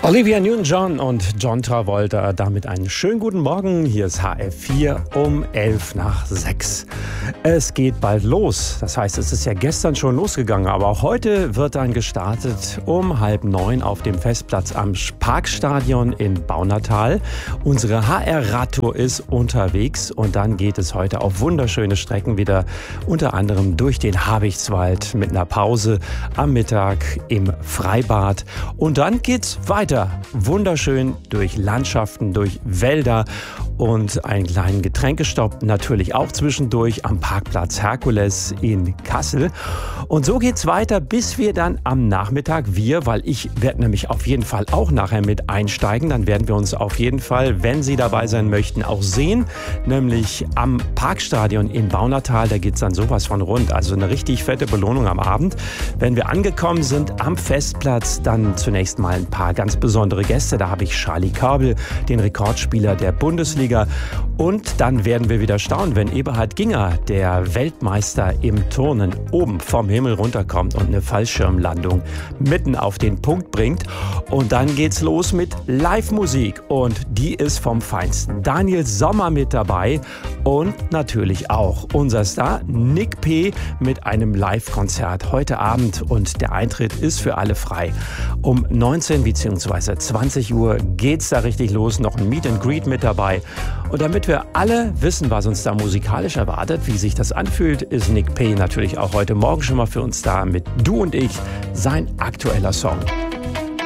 Olivia Newton-John und John Travolta, damit einen schönen guten Morgen. Hier ist HR4 um 5:11. Es geht bald los. Das heißt, es ist ja gestern schon losgegangen, aber auch heute wird dann gestartet um 8:30 auf dem Festplatz am Parkstadion in Baunatal. Unsere HR-Radtour ist unterwegs und dann geht es heute auf wunderschöne Strecken wieder, unter anderem durch den Habichtswald mit einer Pause am Mittag im Freibad. Und dann geht's weiter. Wunderschön durch Landschaften, durch Wälder und einen kleinen Getränkestopp natürlich auch zwischendurch am Parkplatz Herkules in Kassel. Und so geht's weiter, bis wir dann am Nachmittag, weil ich werde nämlich auf jeden Fall auch nachher mit einsteigen, dann werden wir uns auf jeden Fall, wenn Sie dabei sein möchten, auch sehen, nämlich am Parkstadion in Baunatal, da geht's dann sowas von rund, also eine richtig fette Belohnung am Abend. Wenn wir angekommen sind am Festplatz, dann zunächst mal ein paar ganz besondere Gäste. Da habe ich Charlie Körbel, den Rekordspieler der Bundesliga. Und dann werden wir wieder staunen, wenn Eberhard Ginger, der Weltmeister im Turnen, oben vom Himmel runterkommt und eine Fallschirmlandung mitten auf den Punkt bringt. Und dann geht's los mit Live-Musik. Und die ist vom Feinsten. Daniel Sommer mit dabei und natürlich auch unser Star Nick P. mit einem Live-Konzert heute Abend. Und der Eintritt ist für alle frei. Um 19 bzw. 20 Uhr geht's da richtig los. Noch ein Meet and Greet mit dabei. Und damit wir alle wissen, was uns da musikalisch erwartet, wie sich das anfühlt, ist Nick P. natürlich auch heute Morgen schon mal für uns da mit Du und ich, sein aktueller Song.